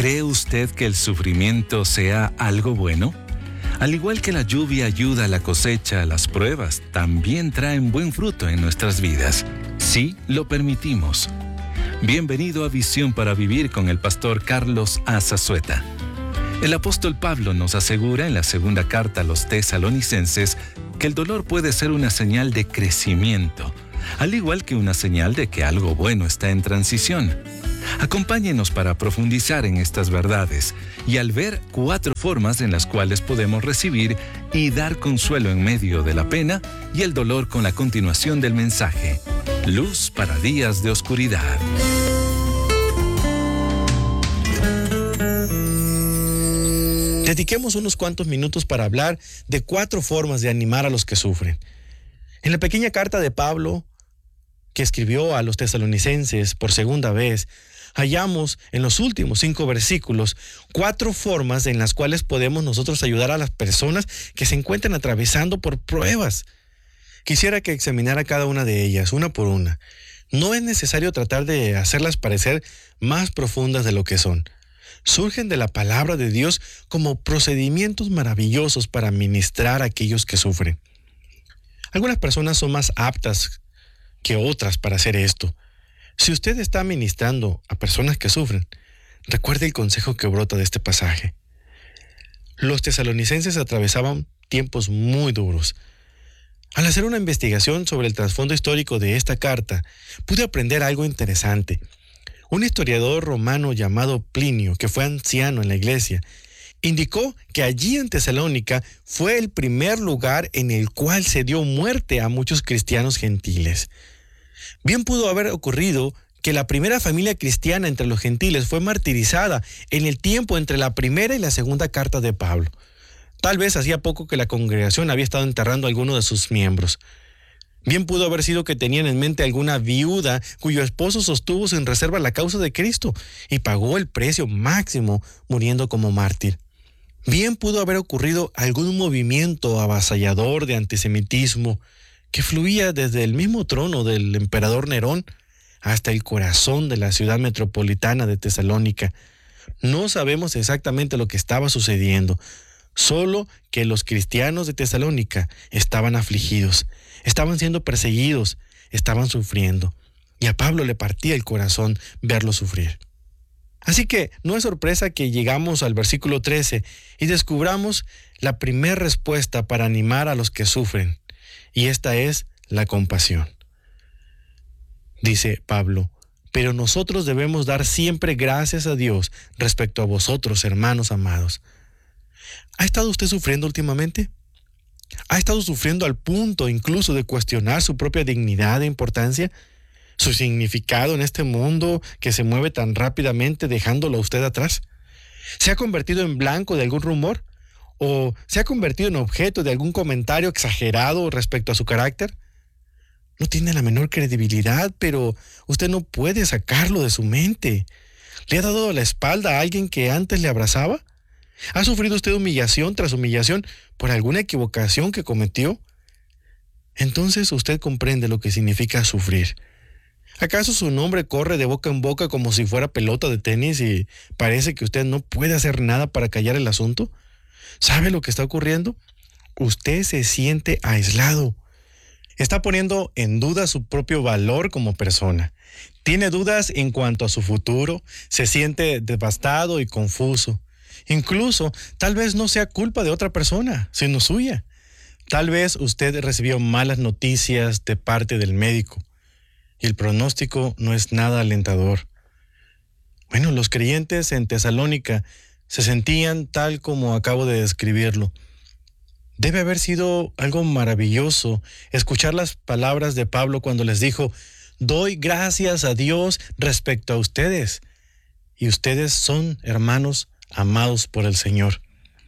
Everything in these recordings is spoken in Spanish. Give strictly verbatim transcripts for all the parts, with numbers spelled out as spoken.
¿Cree usted que el sufrimiento sea algo bueno? Al igual que la lluvia ayuda a la cosecha, las pruebas también traen buen fruto en nuestras vidas, si lo permitimos. Bienvenido a Visión para Vivir con el pastor Carlos Azazueta. El apóstol Pablo nos asegura en la segunda carta a los tesalonicenses que el dolor puede ser una señal de crecimiento, al igual que una señal de que algo bueno está en transición. Acompáñenos para profundizar en estas verdades y al ver cuatro formas en las cuales podemos recibir y dar consuelo en medio de la pena y el dolor con la continuación del mensaje. Luz para días de oscuridad. Dediquemos unos cuantos minutos para hablar de cuatro formas de animar a los que sufren. En la pequeña carta de Pablo, que escribió a los tesalonicenses por segunda vez, hallamos en los últimos cinco versículos cuatro formas en las cuales podemos nosotros ayudar a las personas que se encuentran atravesando por pruebas. Quisiera que examinara cada una de ellas, una por una. No es necesario tratar de hacerlas parecer más profundas de lo que son. Surgen de la palabra de Dios como procedimientos maravillosos para ministrar a aquellos que sufren. Algunas personas son más aptas que otras para hacer esto. Si usted está ministrando a personas que sufren, recuerde el consejo que brota de este pasaje. Los tesalonicenses atravesaban tiempos muy duros. Al hacer una investigación sobre el trasfondo histórico de esta carta, pude aprender algo interesante. Un historiador romano llamado Plinio, que fue anciano en la iglesia, indicó que allí en Tesalónica fue el primer lugar en el cual se dio muerte a muchos cristianos gentiles. Bien pudo haber ocurrido que la primera familia cristiana entre los gentiles fue martirizada en el tiempo entre la primera y la segunda carta de Pablo. Tal vez hacía poco que la congregación había estado enterrando a alguno de sus miembros. Bien pudo haber sido que tenían en mente alguna viuda cuyo esposo sostuvo sin reserva la causa de Cristo y pagó el precio máximo muriendo como mártir. Bien pudo haber ocurrido algún movimiento avasallador de antisemitismo que fluía desde el mismo trono del emperador Nerón hasta el corazón de la ciudad metropolitana de Tesalónica. No sabemos exactamente lo que estaba sucediendo, solo que los cristianos de Tesalónica estaban afligidos, estaban siendo perseguidos, estaban sufriendo, y a Pablo le partía el corazón verlos sufrir. Así que no es sorpresa que llegamos al versículo trece y descubramos la primera respuesta para animar a los que sufren, y esta es la compasión. Dice Pablo, pero nosotros debemos dar siempre gracias a Dios respecto a vosotros, hermanos amados. ¿Ha estado usted sufriendo últimamente? ¿Ha estado sufriendo al punto incluso de cuestionar su propia dignidad e importancia? ¿Su significado en este mundo que se mueve tan rápidamente dejándolo a usted atrás? ¿Se ha convertido en blanco de algún rumor? ¿O se ha convertido en objeto de algún comentario exagerado respecto a su carácter? No tiene la menor credibilidad, pero usted no puede sacarlo de su mente. ¿Le ha dado la espalda a alguien que antes le abrazaba? ¿Ha sufrido usted humillación tras humillación por alguna equivocación que cometió? Entonces usted comprende lo que significa sufrir. ¿Acaso su nombre corre de boca en boca como si fuera pelota de tenis y parece que usted no puede hacer nada para callar el asunto? ¿Sabe lo que está ocurriendo? Usted se siente aislado. Está poniendo en duda su propio valor como persona. Tiene dudas en cuanto a su futuro, se siente devastado y confuso. Incluso, tal vez no sea culpa de otra persona, sino suya. Tal vez usted recibió malas noticias de parte del médico y el pronóstico no es nada alentador. Bueno, los creyentes en Tesalónica se sentían tal como acabo de describirlo. Debe haber sido algo maravilloso escuchar las palabras de Pablo cuando les dijo: doy gracias a Dios respecto a ustedes, y ustedes son hermanos amados por el Señor.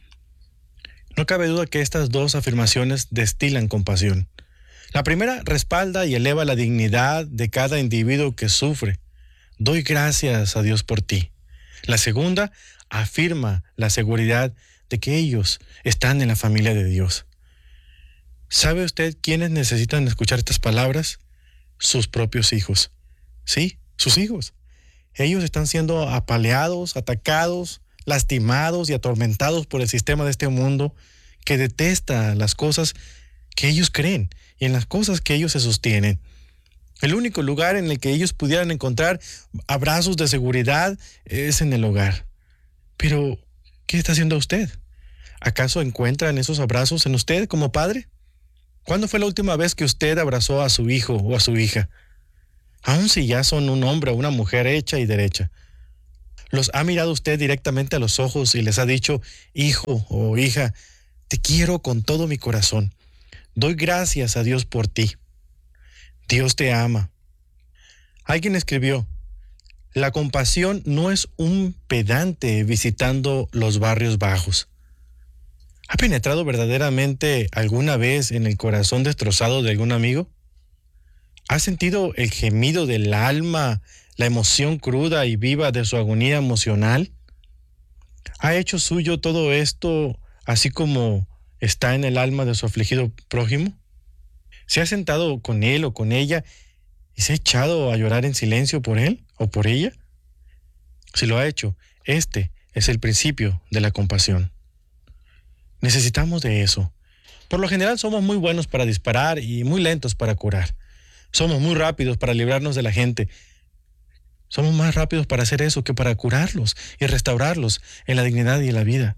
No cabe duda que estas dos afirmaciones destilan compasión. La primera respalda y eleva la dignidad de cada individuo que sufre. Doy gracias a Dios por ti. La segunda afirma la seguridad de que ellos están en la familia de Dios. ¿Sabe usted quiénes necesitan escuchar estas palabras? Sus propios hijos. Sí, sus hijos. Ellos están siendo apaleados, atacados, lastimados y atormentados por el sistema de este mundo que detesta las cosas que ellos creen y en las cosas que ellos se sostienen. El único lugar en el que ellos pudieran encontrar abrazos de seguridad es en el hogar. Pero, ¿qué está haciendo usted? ¿Acaso encuentran esos abrazos en usted como padre? ¿Cuándo fue la última vez que usted abrazó a su hijo o a su hija? Aun si ya son un hombre o una mujer hecha y derecha. ¿Los ha mirado usted directamente a los ojos y les ha dicho, hijo o hija, te quiero con todo mi corazón? Doy gracias a Dios por ti. Dios te ama. Alguien escribió, la compasión no es un pedante visitando los barrios bajos. ¿Ha penetrado verdaderamente alguna vez en el corazón destrozado de algún amigo? ¿Ha sentido el gemido del alma, la emoción cruda y viva de su agonía emocional? ¿Ha hecho suyo todo esto así como está en el alma de su afligido prójimo? ¿Se ha sentado con él o con ella y se ha echado a llorar en silencio por él o por ella? Si lo ha hecho, este es el principio de la compasión. Necesitamos de eso. Por lo general somos muy buenos para disparar y muy lentos para curar. Somos muy rápidos para librarnos de la gente. Somos más rápidos para hacer eso que para curarlos y restaurarlos en la dignidad y en la vida.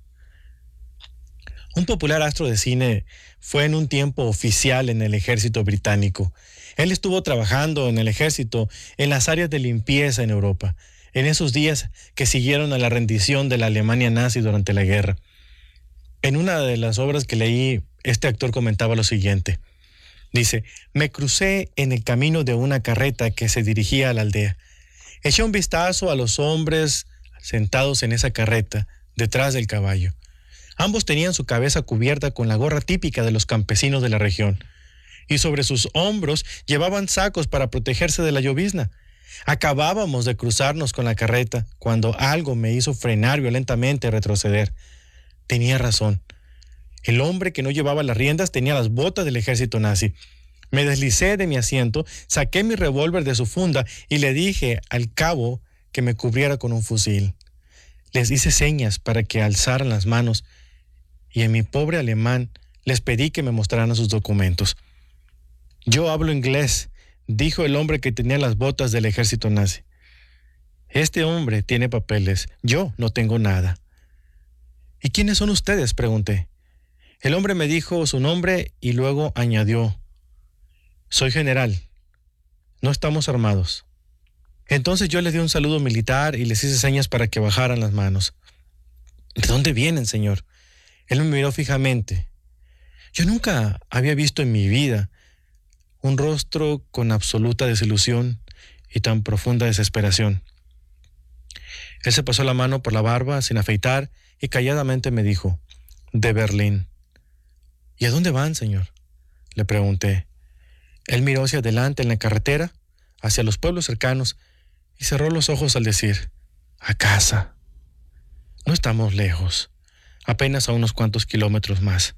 Un popular astro de cine fue en un tiempo oficial en el ejército británico. Él estuvo trabajando en el ejército en las áreas de limpieza en Europa, en esos días que siguieron a la rendición de la Alemania nazi durante la guerra. En una de las obras que leí, este actor comentaba lo siguiente. Dice, me crucé en el camino de una carreta que se dirigía a la aldea. Eché un vistazo a los hombres sentados en esa carreta, detrás del caballo. Ambos tenían su cabeza cubierta con la gorra típica de los campesinos de la región, y sobre sus hombros llevaban sacos para protegerse de la llovizna. Acabábamos de cruzarnos con la carreta cuando algo me hizo frenar violentamente y retroceder. Tenía razón. El hombre que no llevaba las riendas tenía las botas del ejército nazi. Me deslicé de mi asiento, saqué mi revólver de su funda y le dije al cabo que me cubriera con un fusil. Les hice señas para que alzaran las manos y en mi pobre alemán les pedí que me mostraran sus documentos. Yo hablo inglés, dijo el hombre que tenía las botas del ejército nazi. Este hombre tiene papeles, yo no tengo nada. ¿Y quiénes son ustedes?, pregunté. El hombre me dijo su nombre y luego añadió, soy general, no estamos armados. Entonces yo les di un saludo militar y les hice señas para que bajaran las manos. ¿De dónde vienen, señor? Él me miró fijamente. Yo nunca había visto en mi vida un rostro con absoluta desilusión y tan profunda desesperación. Él se pasó la mano por la barba sin afeitar y calladamente me dijo, de Berlín. ¿Y a dónde van, señor?, le pregunté. Él miró hacia adelante en la carretera, hacia los pueblos cercanos, y cerró los ojos al decir, a casa. No estamos lejos, apenas a unos cuantos kilómetros más.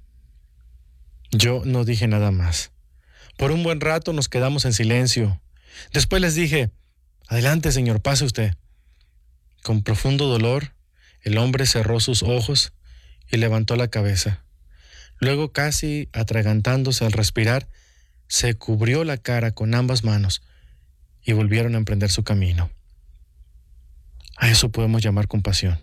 Yo no dije nada más. Por un buen rato nos quedamos en silencio. Después les dije, adelante, señor, pase usted. Con profundo dolor, el hombre cerró sus ojos y levantó la cabeza. Luego, casi atragantándose al respirar, se cubrió la cara con ambas manos y volvieron a emprender su camino. A eso podemos llamar compasión.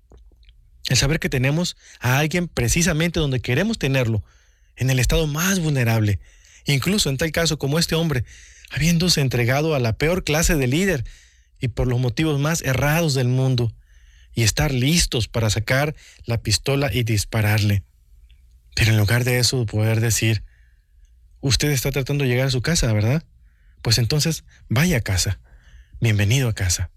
El saber que tenemos a alguien precisamente donde queremos tenerlo, en el estado más vulnerable, incluso en tal caso como este hombre, habiéndose entregado a la peor clase de líder y por los motivos más errados del mundo, y estar listos para sacar la pistola y dispararle. Pero en lugar de eso, poder decir, usted está tratando de llegar a su casa, ¿verdad? Pues entonces, vaya a casa. Bienvenido a casa.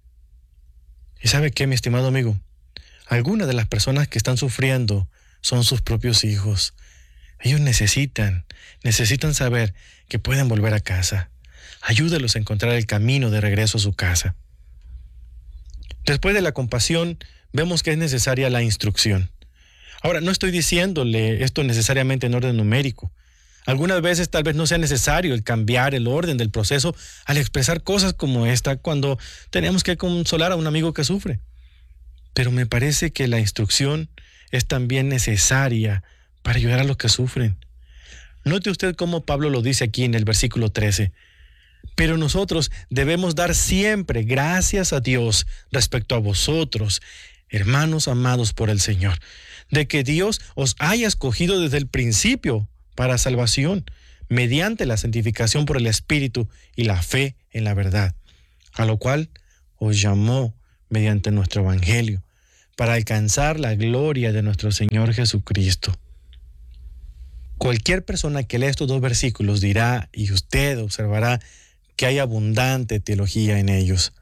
¿Y sabe qué, mi estimado amigo? Algunas de las personas que están sufriendo son sus propios hijos. Ellos necesitan, necesitan saber que pueden volver a casa. Ayúdelos a encontrar el camino de regreso a su casa. Después de la compasión, vemos que es necesaria la instrucción. Ahora, no estoy diciéndole esto necesariamente en orden numérico. Algunas veces tal vez no sea necesario el cambiar el orden del proceso al expresar cosas como esta cuando tenemos que consolar a un amigo que sufre. Pero me parece que la instrucción es también necesaria para ayudar a los que sufren. Note usted cómo Pablo lo dice aquí en el versículo trece. Pero nosotros debemos dar siempre gracias a Dios respecto a vosotros, hermanos amados por el Señor, de que Dios os haya escogido desde el principio para salvación, mediante la santificación por el Espíritu y la fe en la verdad, a lo cual os llamó mediante nuestro Evangelio, para alcanzar la gloria de nuestro Señor Jesucristo. Cualquier persona que lea estos dos versículos dirá, y usted observará, que hay abundante teología en ellos.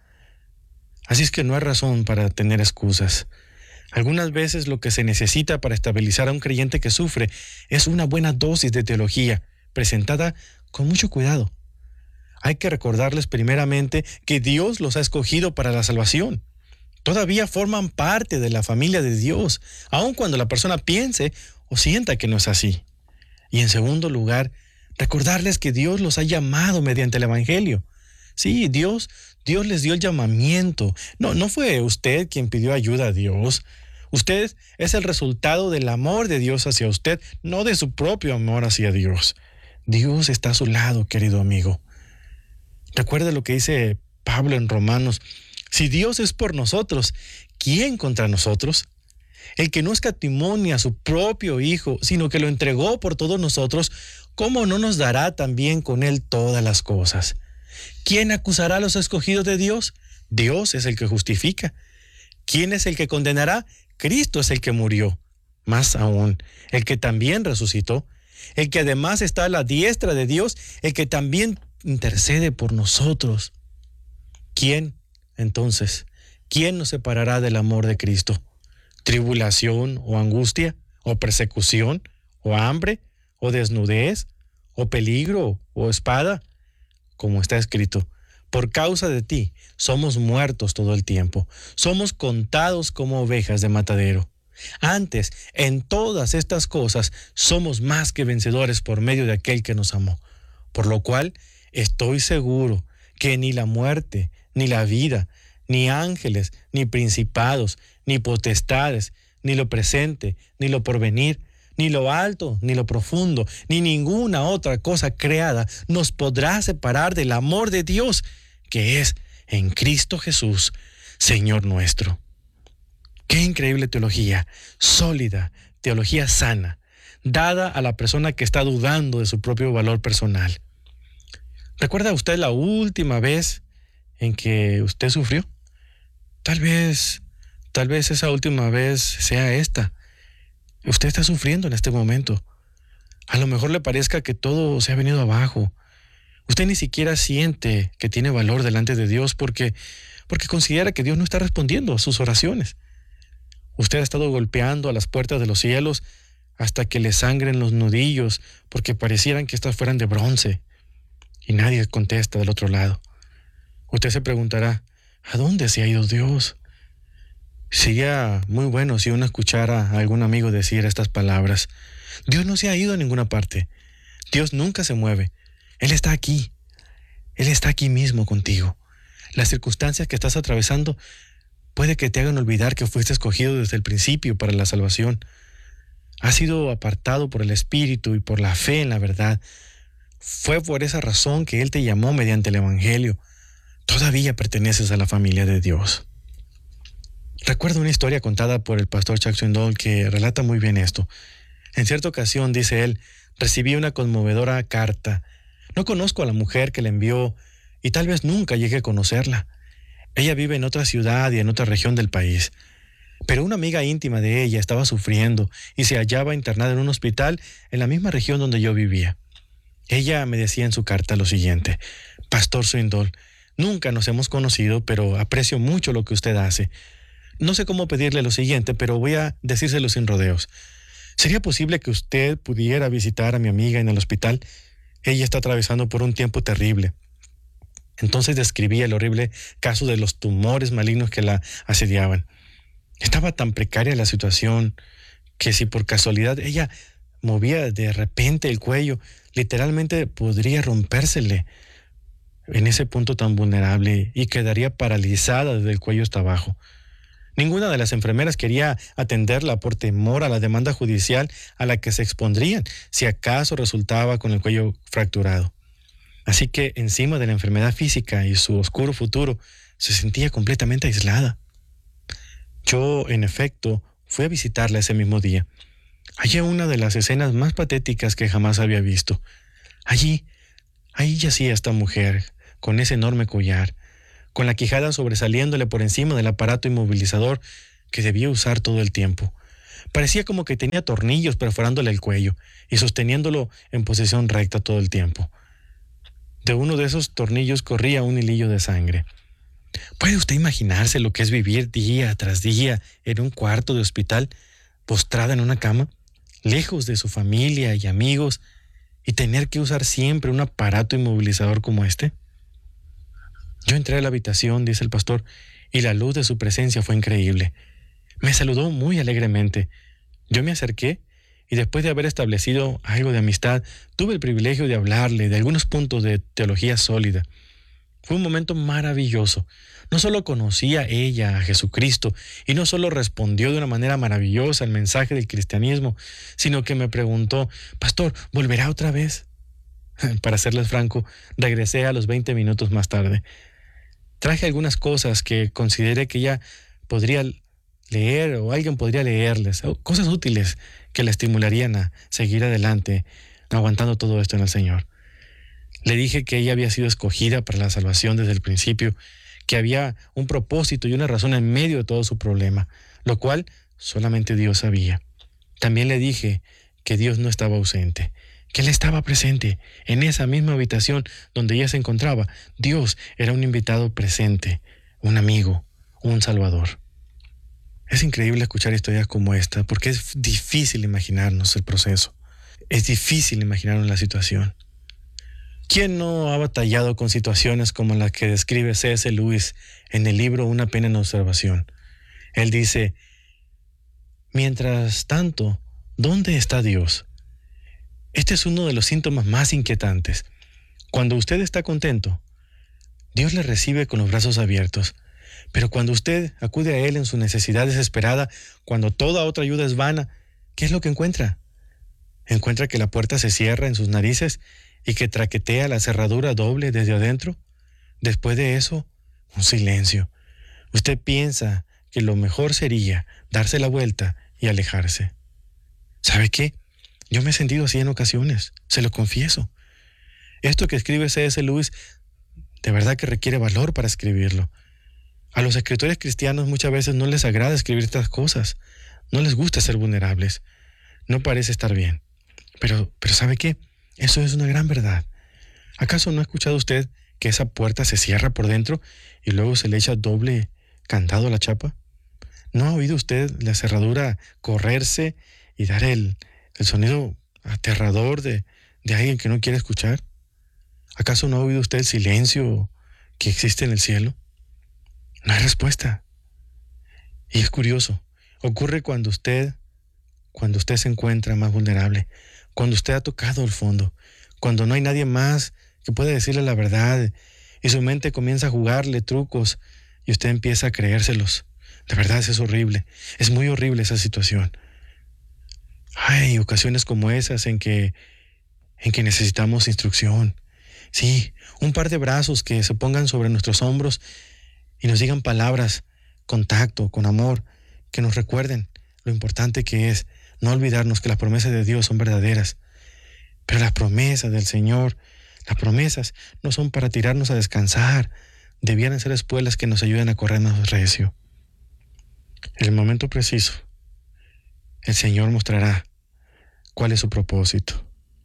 Así es que no hay razón para tener excusas. Algunas veces lo que se necesita para estabilizar a un creyente que sufre es una buena dosis de teología, presentada con mucho cuidado. Hay que recordarles primeramente que Dios los ha escogido para la salvación. Todavía forman parte de la familia de Dios, aun cuando la persona piense o sienta que no es así. Y en segundo lugar, recordarles que Dios los ha llamado mediante el Evangelio. Sí, Dios, Dios les dio el llamamiento. No, no fue usted quien pidió ayuda a Dios. Usted es el resultado del amor de Dios hacia usted, no de su propio amor hacia Dios. Dios está a su lado, querido amigo. Recuerde lo que dice Pablo en Romanos. Si Dios es por nosotros, ¿quién contra nosotros? El que no escatimó ni a su propio Hijo, sino que lo entregó por todos nosotros, ¿cómo no nos dará también con él todas las cosas? ¿Quién acusará a los escogidos de Dios? Dios es el que justifica. ¿Quién es el que condenará? Cristo es el que murió. Más aún, el que también resucitó, el que además está a la diestra de Dios, el que también intercede por nosotros. ¿Quién, entonces, quién nos separará del amor de Cristo? ¿Tribulación o angustia, o persecución, o hambre, o desnudez, o peligro, o espada? Como está escrito, por causa de ti somos muertos todo el tiempo, somos contados como ovejas de matadero. Antes, en todas estas cosas, somos más que vencedores por medio de aquel que nos amó. Por lo cual, estoy seguro que ni la muerte, ni la vida, ni ángeles, ni principados, ni potestades, ni lo presente, ni lo porvenir, ni lo alto, ni lo profundo, ni ninguna otra cosa creada nos podrá separar del amor de Dios, que es en Cristo Jesús, Señor nuestro. Qué increíble teología, sólida, teología sana, dada a la persona que está dudando de su propio valor personal. ¿Recuerda usted la última vez en que usted sufrió? Tal vez, tal vez esa última vez sea esta. Usted está sufriendo en este momento. A lo mejor le parezca que todo se ha venido abajo. Usted ni siquiera siente que tiene valor delante de Dios porque, porque considera que Dios no está respondiendo a sus oraciones. Usted ha estado golpeando a las puertas de los cielos hasta que le sangren los nudillos porque parecieran que estas fueran de bronce. Y nadie contesta del otro lado. Usted se preguntará, ¿a dónde se ha ido Dios? Sería muy bueno si uno escuchara a algún amigo decir estas palabras. Dios no se ha ido a ninguna parte. Dios nunca se mueve. Él está aquí. Él está aquí mismo contigo. Las circunstancias que estás atravesando puede que te hagan olvidar que fuiste escogido desde el principio para la salvación. Has sido apartado por el Espíritu y por la fe en la verdad. Fue por esa razón que Él te llamó mediante el Evangelio. Todavía perteneces a la familia de Dios. Recuerdo una historia contada por el pastor Chuck Swindoll que relata muy bien esto. En cierta ocasión, dice él, recibí una conmovedora carta. No conozco a la mujer que la envió y tal vez nunca llegue a conocerla. Ella vive en otra ciudad y en otra región del país. Pero una amiga íntima de ella estaba sufriendo y se hallaba internada en un hospital en la misma región donde yo vivía. Ella me decía en su carta lo siguiente: Pastor Swindoll, nunca nos hemos conocido, pero aprecio mucho lo que usted hace. No sé cómo pedirle lo siguiente, pero voy a decírselo sin rodeos. ¿Sería posible que usted pudiera visitar a mi amiga en el hospital? Ella está atravesando por un tiempo terrible. Entonces describía el horrible caso de los tumores malignos que la asediaban. Estaba tan precaria la situación que si por casualidad ella movía de repente el cuello, literalmente podría rompérsele en ese punto tan vulnerable y quedaría paralizada desde el cuello hasta abajo. Ninguna de las enfermeras quería atenderla por temor a la demanda judicial a la que se expondrían si acaso resultaba con el cuello fracturado. Así que encima de la enfermedad física y su oscuro futuro, se sentía completamente aislada. Yo, en efecto, fui a visitarla ese mismo día. Hallé una de las escenas más patéticas que jamás había visto. Allí, ahí yacía esta mujer, con ese enorme collar, con la quijada sobresaliéndole por encima del aparato inmovilizador que debía usar todo el tiempo. Parecía como que tenía tornillos perforándole el cuello y sosteniéndolo en posición recta todo el tiempo. De uno de esos tornillos corría un hilillo de sangre. ¿Puede usted imaginarse lo que es vivir día tras día en un cuarto de hospital, postrada en una cama, lejos de su familia y amigos, y tener que usar siempre un aparato inmovilizador como este? Yo entré a la habitación, dice el pastor, y la luz de su presencia fue increíble. Me saludó muy alegremente. Yo me acerqué y después de haber establecido algo de amistad, tuve el privilegio de hablarle de algunos puntos de teología sólida. Fue un momento maravilloso. No solo conocía ella a Jesucristo y no solo respondió de una manera maravillosa al mensaje del cristianismo, sino que me preguntó, pastor, ¿volverá otra vez? Para serles franco, regresé a los veinte minutos más tarde. Traje algunas cosas que consideré que ella podría leer o alguien podría leerles, cosas útiles que la estimularían a seguir adelante, aguantando todo esto en el Señor. Le dije que ella había sido escogida para la salvación desde el principio, que había un propósito y una razón en medio de todo su problema, lo cual solamente Dios sabía. También le dije que Dios no estaba ausente, que Él estaba presente en esa misma habitación donde ella se encontraba. Dios era un invitado presente, un amigo, un salvador. Es increíble escuchar historias como esta, porque es difícil imaginarnos el proceso. Es difícil imaginarnos la situación. ¿Quién no ha batallado con situaciones como las que describe C S Lewis en el libro Una pena en observación? Él dice, mientras tanto, ¿dónde está Dios? Este es uno de los síntomas más inquietantes. Cuando usted está contento, Dios le recibe con los brazos abiertos. Pero cuando usted acude a Él en su necesidad desesperada, cuando toda otra ayuda es vana, ¿qué es lo que encuentra? ¿Encuentra que la puerta se cierra en sus narices y que traquetea la cerradura doble desde adentro? Después de eso, un silencio. Usted piensa que lo mejor sería darse la vuelta y alejarse. ¿Sabe qué? Yo me he sentido así en ocasiones, se lo confieso. Esto que escribe C S Lewis, de verdad que requiere valor para escribirlo. A los escritores cristianos muchas veces no les agrada escribir estas cosas. No les gusta ser vulnerables. No parece estar bien. Pero, pero ¿sabe qué? Eso es una gran verdad. ¿Acaso no ha escuchado usted que esa puerta se cierra por dentro y luego se le echa doble candado a la chapa? ¿No ha oído usted la cerradura correrse y dar el, el sonido aterrador de, de alguien que no quiere escuchar? ¿Acaso no ha oído usted el silencio que existe en el cielo? No hay respuesta. Y es curioso, ocurre cuando usted, cuando usted se encuentra más vulnerable, cuando usted ha tocado el fondo, cuando no hay nadie más que pueda decirle la verdad y su mente comienza a jugarle trucos y usted empieza a creérselos. De verdad, es horrible, es muy horrible esa situación. Hay ocasiones como esas en que, en que necesitamos instrucción. Sí, un par de brazos que se pongan sobre nuestros hombros y nos digan palabras con tacto, con amor, que nos recuerden lo importante que es no olvidarnos que las promesas de Dios son verdaderas. Pero las promesas del Señor, las promesas no son para tirarnos a descansar, debían ser espuelas que nos ayuden a correr más recio. En el momento preciso, el Señor mostrará cuál es su propósito.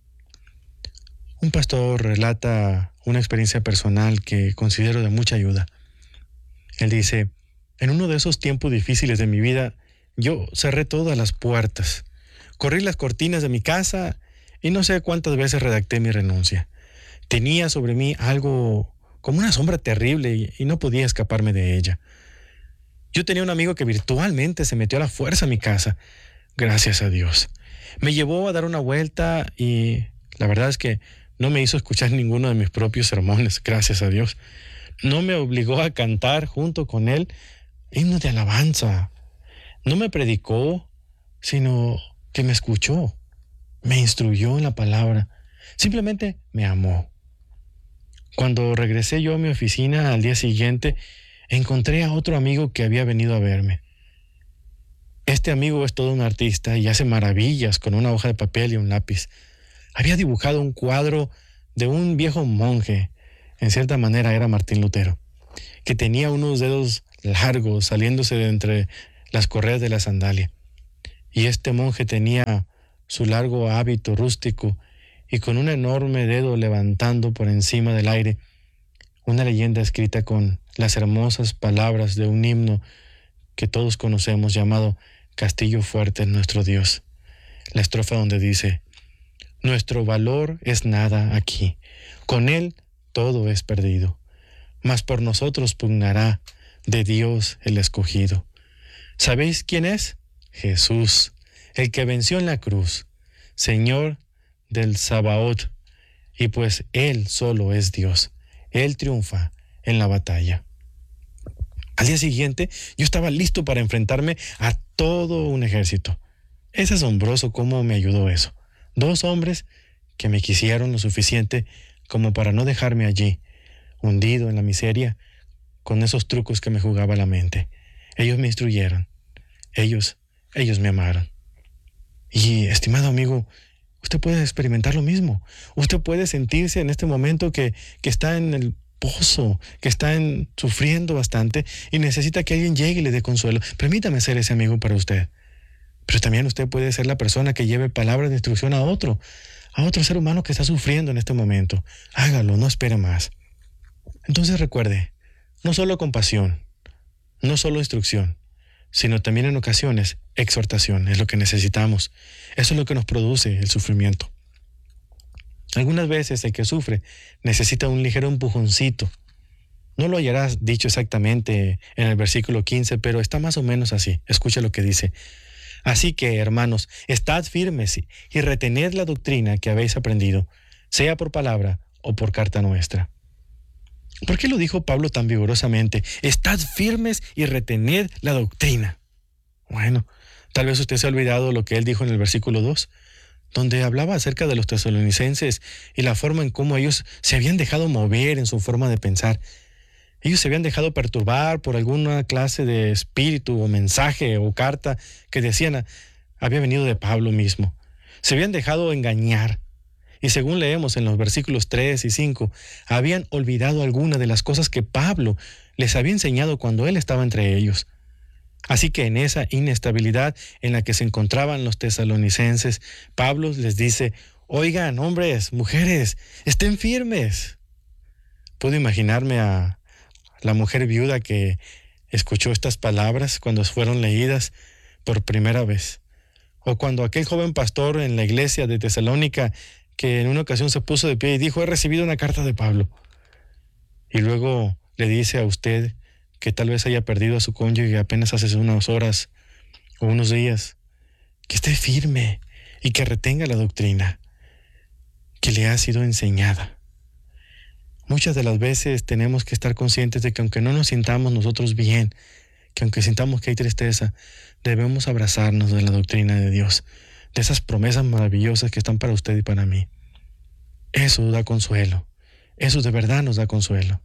Un pastor relata una experiencia personal que considero de mucha ayuda. Él dice, en uno de esos tiempos difíciles de mi vida, yo cerré todas las puertas, corrí las cortinas de mi casa y no sé cuántas veces redacté mi renuncia. Tenía sobre mí algo como una sombra terrible y, y no podía escaparme de ella. Yo tenía un amigo que virtualmente se metió a la fuerza a mi casa, gracias a Dios. Me llevó a dar una vuelta y la verdad es que no me hizo escuchar ninguno de mis propios sermones, gracias a Dios. No me obligó a cantar junto con él himnos de alabanza. No me predicó, sino que me escuchó, me instruyó en la palabra. Simplemente me amó. Cuando regresé yo a mi oficina al día siguiente, encontré a otro amigo que había venido a verme. Este amigo es todo un artista y hace maravillas con una hoja de papel y un lápiz. Había dibujado un cuadro de un viejo monje, en cierta manera era Martín Lutero, que tenía unos dedos largos saliéndose de entre las correas de la sandalia. Y este monje tenía su largo hábito rústico y con un enorme dedo levantando por encima del aire una leyenda escrita con las hermosas palabras de un himno que todos conocemos llamado Castillo fuerte es nuestro Dios. La estrofa donde dice: nuestro valor es nada aquí, con él todo es perdido, mas por nosotros pugnará de Dios el escogido. ¿Sabéis quién es? Jesús, el que venció en la cruz, Señor del Sabaoth, y pues Él solo es Dios. Él triunfa en la batalla. Al día siguiente, yo estaba listo para enfrentarme a todo un ejército. Es asombroso cómo me ayudó eso. Dos hombres que me quisieron lo suficiente como para no dejarme allí, hundido en la miseria, con esos trucos que me jugaba la mente. Ellos me instruyeron. Ellos, ellos me amaron. Y, estimado amigo, usted puede experimentar lo mismo. Usted puede sentirse en este momento que, que está en el pozo, que está en, sufriendo bastante y necesita que alguien llegue y le dé consuelo. Permítame ser ese amigo para usted. Pero también usted puede ser la persona que lleve palabras de instrucción a otro, a otro ser humano que está sufriendo en este momento. Hágalo, no espere más. Entonces recuerde, no solo compasión, no solo instrucción, sino también en ocasiones exhortación es lo que necesitamos. Eso es lo que nos produce el sufrimiento. Algunas veces el que sufre necesita un ligero empujoncito. No lo hallarás dicho exactamente en el versículo quince, pero está más o menos así. Escucha lo que dice. Así que, hermanos, estad firmes y retened la doctrina que habéis aprendido, sea por palabra o por carta nuestra. ¿Por qué lo dijo Pablo tan vigorosamente? Estad firmes y retened la doctrina. Bueno, tal vez usted se ha olvidado lo que él dijo en el versículo dos, donde hablaba acerca de los tesalonicenses y la forma en cómo ellos se habían dejado mover en su forma de pensar. Ellos se habían dejado perturbar por alguna clase de espíritu o mensaje o carta que decían había venido de Pablo mismo. Se habían dejado engañar. Y según leemos en los versículos tres y cinco, habían olvidado algunas de las cosas que Pablo les había enseñado cuando él estaba entre ellos. Así que en esa inestabilidad en la que se encontraban los tesalonicenses, Pablo les dice: oigan, hombres, mujeres, estén firmes. Puedo imaginarme a la mujer viuda que escuchó estas palabras cuando fueron leídas por primera vez. O cuando aquel joven pastor en la iglesia de Tesalónica que en una ocasión se puso de pie y dijo: he recibido una carta de Pablo. Y luego le dice a usted que tal vez haya perdido a su cónyuge apenas hace unas horas o unos días, que esté firme y que retenga la doctrina que le ha sido enseñada. Muchas de las veces tenemos que estar conscientes de que aunque no nos sintamos nosotros bien, que aunque sintamos que hay tristeza, debemos abrazarnos de la doctrina de Dios, de esas promesas maravillosas que están para usted y para mí. Eso da consuelo. Eso de verdad nos da consuelo.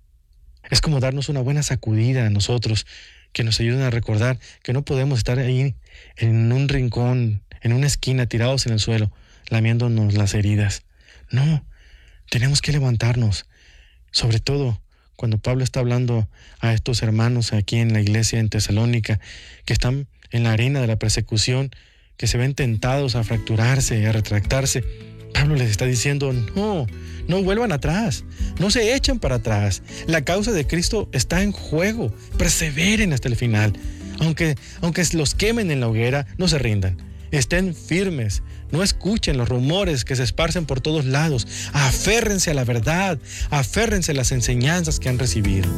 Es como darnos una buena sacudida a nosotros, que nos ayuden a recordar que no podemos estar ahí en un rincón, en una esquina, tirados en el suelo, lamiéndonos las heridas. No, tenemos que levantarnos. Sobre todo cuando Pablo está hablando a estos hermanos aquí en la iglesia en Tesalónica, que están en la arena de la persecución, que se ven tentados a fracturarse, a retractarse. Pablo les está diciendo: no, no vuelvan atrás, no se echen para atrás. La causa de Cristo está en juego. Perseveren hasta el final. Aunque, aunque los quemen en la hoguera, no se rindan. Estén firmes. No escuchen los rumores que se esparcen por todos lados. Aférrense a la verdad. Aférrense a las enseñanzas que han recibido.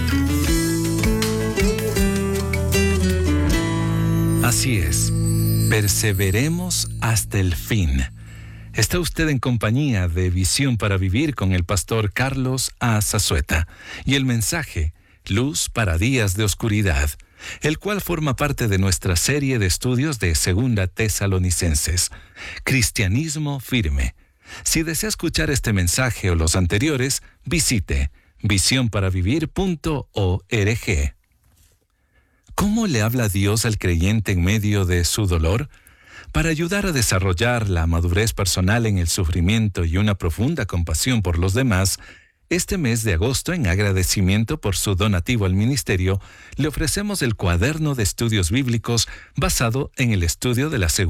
Así es. Perseveremos hasta el fin. Está usted en compañía de Visión para Vivir con el pastor Carlos A. Zazueta y el mensaje Luz para días de oscuridad, el cual forma parte de nuestra serie de estudios de Segunda Tesalonicenses, Cristianismo Firme. Si desea escuchar este mensaje o los anteriores, visite visión para vivir punto org. ¿Cómo le habla Dios al creyente en medio de su dolor? Para ayudar a desarrollar la madurez personal en el sufrimiento y una profunda compasión por los demás, este mes de agosto, en agradecimiento por su donativo al ministerio, le ofrecemos el cuaderno de estudios bíblicos basado en el estudio de la Segunda